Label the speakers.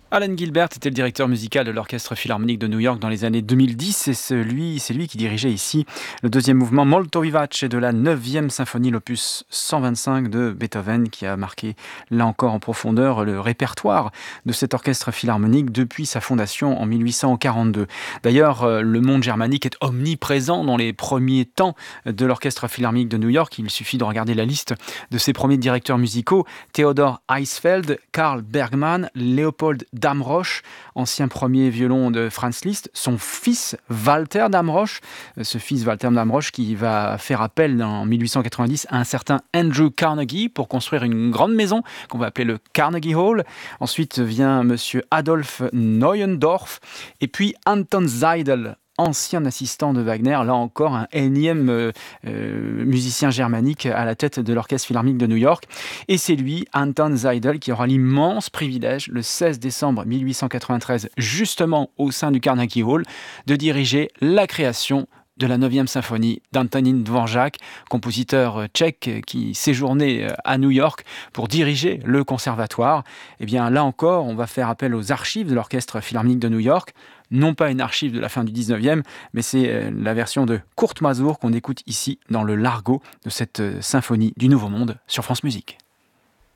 Speaker 1: Alan Gilbert était le directeur musical de l'Orchestre Philharmonique de New York dans les années 2010 et c'est lui qui dirigeait ici le deuxième mouvement Molto Vivace de la 9e symphonie, l'opus 125 de Beethoven, qui a marqué là encore en profondeur le répertoire de cet orchestre philharmonique depuis sa fondation en 1842. D'ailleurs, le monde germanique est omniprésent dans les premiers temps de l'Orchestre Philharmonique de New York. Il suffit de regarder la liste de ses premiers directeurs musicaux: Theodor Eisfeld, Karl Bergmann, Leopold Damrosch, ancien premier violon de Franz Liszt, son fils Walter Damrosch, ce fils Walter Damrosch qui va faire appel en 1890 à un certain Andrew Carnegie pour construire une grande maison qu'on va appeler le Carnegie Hall. Ensuite vient monsieur Adolf Neuendorf et puis Anton Seidl, ancien assistant de Wagner, là encore un énième musicien germanique à la tête de l'Orchestre Philharmonique de New York. Et c'est lui, Anton Seidl, qui aura l'immense privilège, le 16 décembre 1893, justement au sein du Carnegie Hall, de diriger la création de la 9e symphonie d'Antonín Dvořák, compositeur tchèque qui séjournait à New York pour diriger le conservatoire. Et bien là encore, on va faire appel aux archives de l'Orchestre Philharmonique de New York. Non pas une archive de la fin du 19e, mais c'est la version de Kurt Masur qu'on écoute ici dans le Largo de cette symphonie du Nouveau Monde sur France Musique.